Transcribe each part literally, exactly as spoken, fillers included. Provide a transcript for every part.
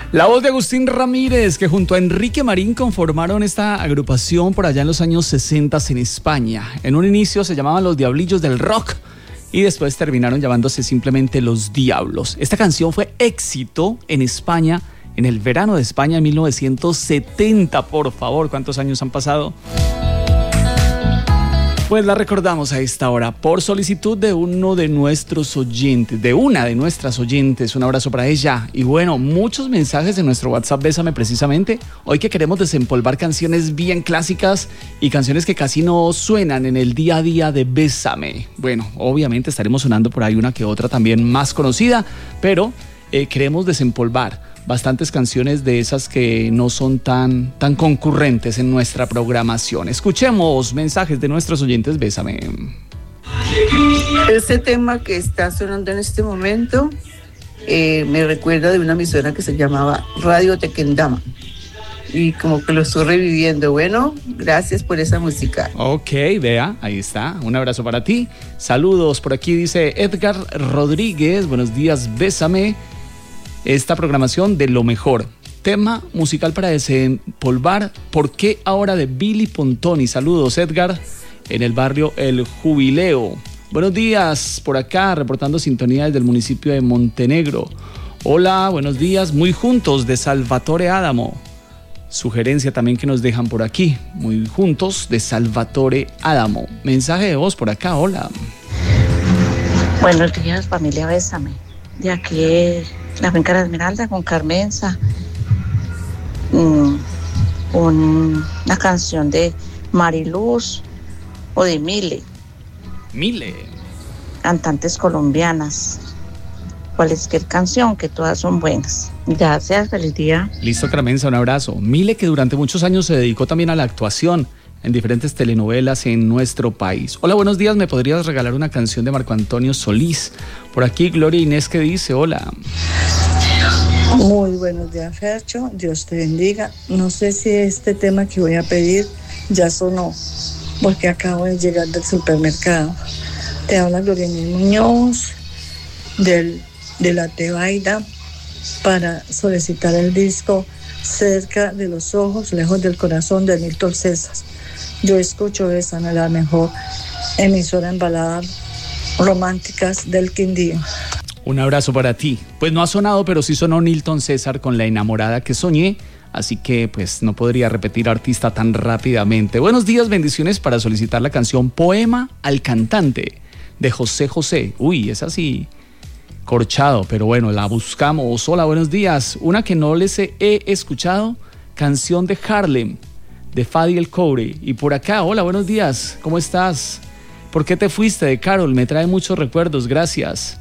La voz de Agustín Ramírez, que junto a Enrique Marín conformaron esta agrupación por allá en los años sesenta en España. En un inicio se llamaban Los Diablillos del Rock y después terminaron llamándose simplemente Los Diablos. Esta canción fue éxito en España en el verano de España en mil novecientos setenta. Por favor, ¿cuántos años han pasado? Pues la recordamos a esta hora por solicitud de uno de nuestros oyentes, de una de nuestras oyentes. Un abrazo para ella. Y bueno, muchos mensajes en nuestro WhatsApp Bésame precisamente. Hoy que queremos desempolvar canciones bien clásicas y canciones que casi no suenan en el día a día de Bésame. Bueno, obviamente estaremos sonando por ahí una que otra también más conocida, pero eh, queremos desempolvar bastantes canciones de esas que no son tan, tan concurrentes en nuestra programación. Escuchemos mensajes de nuestros oyentes. Bésame. Este tema que está sonando en este momento eh, me recuerda de una emisora que se llamaba Radio Tequendama y como que lo estoy reviviendo. Bueno, gracias por esa música. Ok, vea, ahí está. Un abrazo para ti. Saludos. Por aquí dice Edgar Rodríguez. Buenos días, Bésame. Esta programación de lo mejor. Tema musical para desempolvar. ¿Por qué ahora de Billy Pontoni? Saludos, Edgar, en el barrio El Jubileo. Buenos días, por acá, reportando sintonía desde el municipio de Montenegro. Hola, buenos días, muy juntos, de Salvatore Adamo. Sugerencia también que nos dejan por aquí. Muy juntos, de Salvatore Adamo. Mensaje de voz por acá, hola. Buenos días, familia Bésame. De aquí la finca de la Esmeralda con Carmenza. Mm, un, una canción de Mariluz o de Mile. Mile. Cantantes colombianas. Cualquier canción, que todas son buenas. Gracias, feliz día. Listo, Carmenza, un abrazo. Mile, que durante muchos años se dedicó también a la actuación en diferentes telenovelas en nuestro país. Hola, buenos días, ¿me podrías regalar una canción de Marco Antonio Solís? Por aquí Gloria Inés que dice, hola. Muy buenos días, Fercho, Dios te bendiga. No sé si este tema que voy a pedir ya sonó, porque acabo de llegar del supermercado. Te habla Gloria Inés Muñoz, del, de la Tebaida, para solicitar el disco Cerca de los Ojos, Lejos del Corazón, de Milton César. Yo escucho esa, no la mejor emisora en baladas románticas del Quindío. Un abrazo para ti. Pues no ha sonado, pero sí sonó Nilton César con La enamorada que soñé, así que pues no podría repetir artista tan rápidamente. Buenos días, bendiciones para solicitar la canción Poema al Cantante de José José. Uy, es así corchado, pero bueno, la buscamos. Hola, buenos días. Una que no les he escuchado, canción de Harlem, de Fadi El Cobre. Y por acá, hola, buenos días, ¿cómo estás? ¿Por qué te fuiste? De Carol, me trae muchos recuerdos, gracias.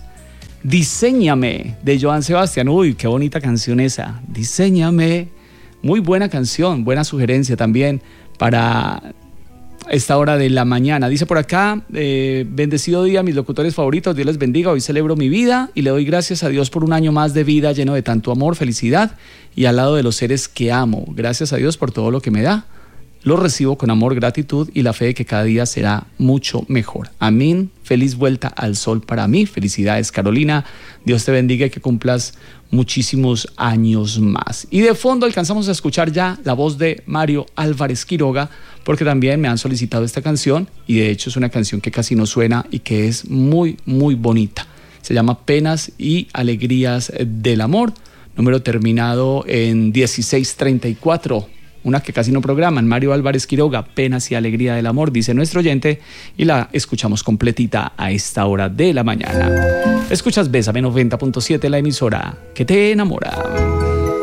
Diséñame, de Joan Sebastián. Uy, qué bonita canción esa. Diséñame, muy buena canción, buena sugerencia también para esta hora de la mañana. Dice por acá, eh, bendecido día, mis locutores favoritos, Dios les bendiga, hoy celebro mi vida y le doy gracias a Dios por un año más de vida lleno de tanto amor, felicidad y al lado de los seres que amo. Gracias a Dios por todo lo que me da. Lo recibo con amor, gratitud y la fe de que cada día será mucho mejor. Amén. Feliz vuelta al sol para mí. Felicidades, Carolina. Dios te bendiga y que cumplas muchísimos años más. Y de fondo alcanzamos a escuchar ya la voz de Mario Álvarez Quiroga, porque también me han solicitado esta canción y de hecho es una canción que casi no suena y que es muy, muy bonita. Se llama Penas y Alegrías del Amor, número terminado en dieciséis treinta y cuatro. Una que casi no programan, Mario Álvarez Quiroga, Penas y Alegría del Amor, dice nuestro oyente, y la escuchamos completita a esta hora de la mañana. Escuchas Bésame noventa punto siete, la emisora que te enamora.